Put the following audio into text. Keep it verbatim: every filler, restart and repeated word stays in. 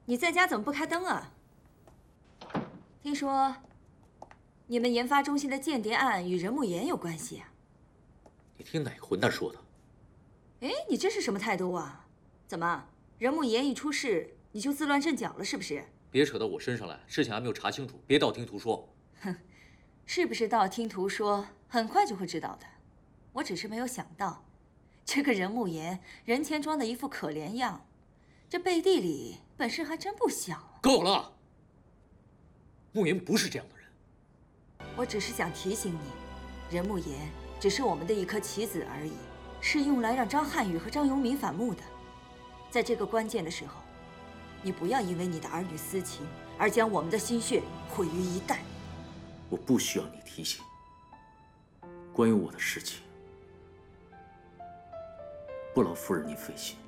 你在家怎么不开灯啊？听说你们研发中心的间谍案与任慕言有关系啊？ 你听哪个混蛋说的？ 哎，你这是什么态度啊？怎么，任慕言一出事你就自乱阵脚了是不是？ 别扯到我身上来，事情还没有查清楚，别道听途说。 哼，是不是道听途说，很快就会知道的。我只是没有想到，这个任慕言人前装的一副可怜样，这背地里本事还真不小啊。 够了，慕言不是这样的人。 我只是想提醒你，任慕言只是我们的一颗棋子而已，是用来让张瀚宇和张永敏反目的。在这个关键的时候，你不要因为你的儿女私情而将我们的心血毁于一旦。 我不需要你提醒。关于我的事情，不劳夫人您费心。